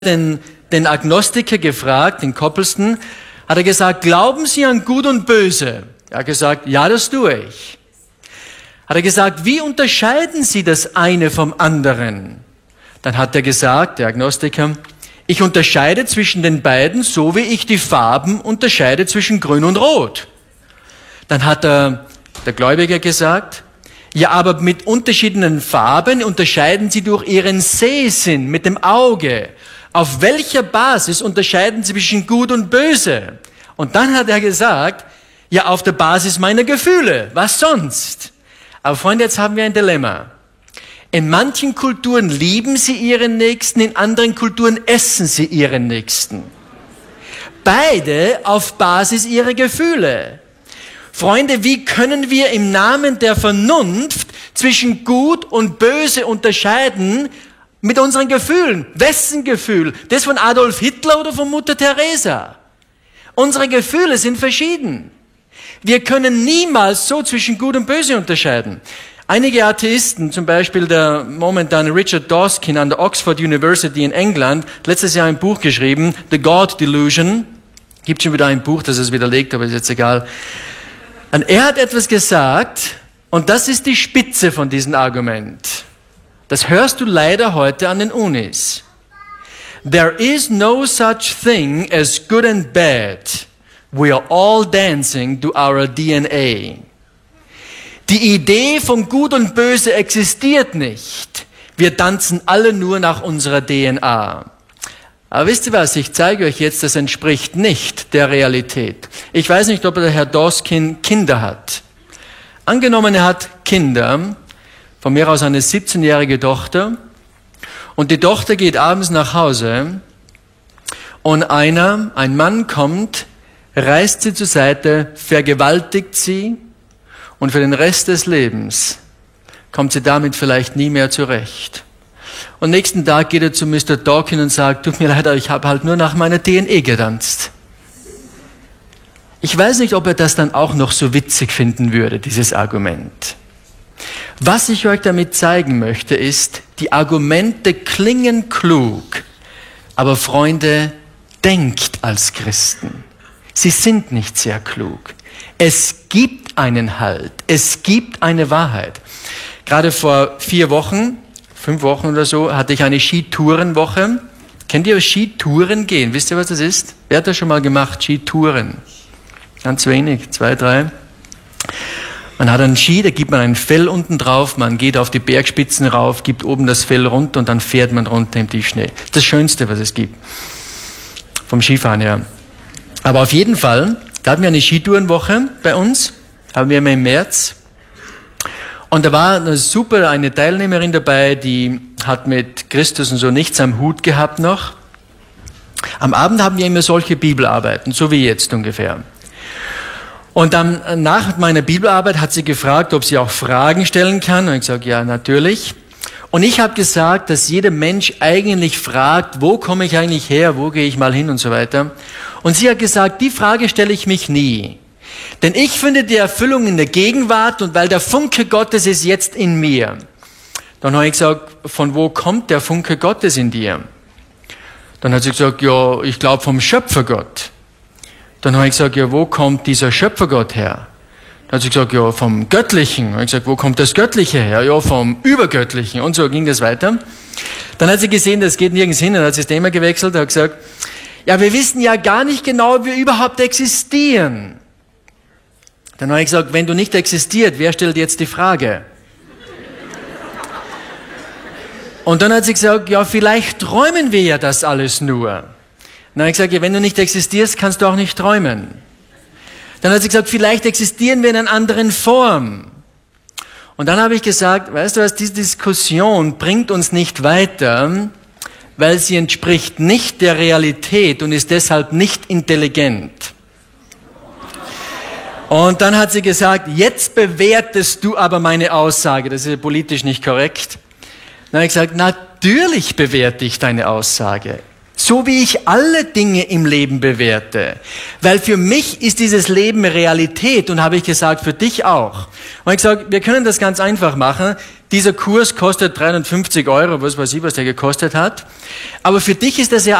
den Agnostiker gefragt, den Copleston, hat er gesagt, glauben Sie an Gut und Böse? Er hat gesagt, ja, das tue ich. Hat er gesagt, wie unterscheiden Sie das eine vom anderen? Dann hat er gesagt, der Agnostiker, ich unterscheide zwischen den beiden, so wie ich die Farben unterscheide zwischen Grün und Rot. Dann hat der Gläubiger gesagt, ja, aber mit unterschiedlichen Farben unterscheiden Sie durch Ihren Sehsinn mit dem Auge. Auf welcher Basis unterscheiden Sie zwischen Gut und Böse? Und dann hat er gesagt, ja, auf der Basis meiner Gefühle. Was sonst? Aber Freunde, jetzt haben wir ein Dilemma. In manchen Kulturen lieben sie ihren Nächsten, in anderen Kulturen essen sie ihren Nächsten. Beide auf Basis ihrer Gefühle. Freunde, wie können wir im Namen der Vernunft zwischen Gut und Böse unterscheiden mit unseren Gefühlen? Wessen Gefühl? Das von Adolf Hitler oder von Mutter Teresa? Unsere Gefühle sind verschieden. Wir können niemals so zwischen Gut und Böse unterscheiden. Einige Atheisten, zum Beispiel der momentane Richard Dawkins an der Oxford University in England, letztes Jahr ein Buch geschrieben, The God Delusion. Gibt schon wieder ein Buch, das es widerlegt, aber ist jetzt egal. Und er hat etwas gesagt, und das ist die Spitze von diesem Argument. Das hörst du leider heute an den Unis. There is no such thing as good and bad. We are all dancing to our DNA. Die Idee von Gut und Böse existiert nicht. Wir tanzen alle nur nach unserer DNA. Aber wisst ihr was, ich zeige euch jetzt, das entspricht nicht der Realität. Ich weiß nicht, ob der Herr Dawkins Kinder hat. Angenommen, er hat Kinder, von mir aus eine 17-jährige Tochter, und die Tochter geht abends nach Hause und ein Mann kommt, reißt sie zur Seite, vergewaltigt sie und für den Rest des Lebens kommt sie damit vielleicht nie mehr zurecht. Und nächsten Tag geht er zu Mr. Dawkins und sagt, tut mir leid, ich habe halt nur nach meiner DNA getanzt. Ich weiß nicht, ob er das dann auch noch so witzig finden würde, dieses Argument. Was ich euch damit zeigen möchte, ist, die Argumente klingen klug, aber Freunde, denkt als Christen. Sie sind nicht sehr klug. Es gibt einen Halt, es gibt eine Wahrheit. Gerade vor 5 Wochen oder so, hatte ich eine Skitourenwoche. Kennt ihr Skitouren gehen? Wisst ihr, was das ist? Wer hat das schon mal gemacht, Skitouren? Ganz wenig, 2, 3. Man hat einen Ski, da gibt man ein Fell unten drauf, man geht auf die Bergspitzen rauf, gibt oben das Fell runter und dann fährt man runter im Tiefschnee. Das ist das Schönste, was es gibt. Vom Skifahren her. Aber auf jeden Fall, da hatten wir eine Skitourenwoche bei uns, haben wir immer im März. Und da war eine Teilnehmerin dabei, die hat mit Christus und so nichts am Hut gehabt noch. Am Abend haben wir immer solche Bibelarbeiten, so wie jetzt ungefähr. Und dann nach meiner Bibelarbeit hat sie gefragt, ob sie auch Fragen stellen kann. Und ich gesagt, ja, natürlich. Und ich habe gesagt, dass jeder Mensch eigentlich fragt, wo komme ich eigentlich her, wo gehe ich mal hin und so weiter. Und sie hat gesagt, die Frage stelle ich mich nie. Denn ich finde die Erfüllung in der Gegenwart und weil der Funke Gottes ist jetzt in mir. Dann habe ich gesagt, von wo kommt der Funke Gottes in dir? Dann hat sie gesagt, ja, ich glaube vom Schöpfergott. Dann habe ich gesagt, ja, wo kommt dieser Schöpfergott her? Dann hat sie gesagt, ja, vom Göttlichen. Dann habe ich gesagt, wo kommt das Göttliche her? Ja, vom Übergöttlichen. Und so ging das weiter. Dann hat sie gesehen, das geht nirgends hin. Dann hat sie das Thema gewechselt und hat gesagt, ja, wir wissen ja gar nicht genau, ob wir überhaupt existieren. Dann habe ich gesagt, wenn du nicht existierst, wer stellt jetzt die Frage? Und dann hat sie gesagt, ja, vielleicht träumen wir ja das alles nur. Dann habe ich gesagt, ja, wenn du nicht existierst, kannst du auch nicht träumen. Dann hat sie gesagt, vielleicht existieren wir in einer anderen Form. Und dann habe ich gesagt, weißt du was, diese Diskussion bringt uns nicht weiter, weil sie entspricht nicht der Realität und ist deshalb nicht intelligent. Und dann hat sie gesagt, jetzt bewertest du aber meine Aussage. Das ist politisch nicht korrekt. Dann habe ich gesagt, natürlich bewerte ich deine Aussage. so wie ich alle Dinge im Leben bewerte. Weil für mich ist dieses Leben Realität und habe ich gesagt, für dich auch. Und ich gesagt, wir können das ganz einfach machen. Dieser Kurs kostet 350 €, was weiß ich, was der gekostet hat. Aber für dich ist das ja